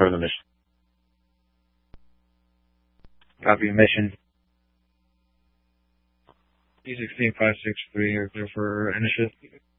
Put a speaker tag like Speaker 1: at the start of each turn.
Speaker 1: for the mission.
Speaker 2: Copy of mission. D16563 here, clear for initiative.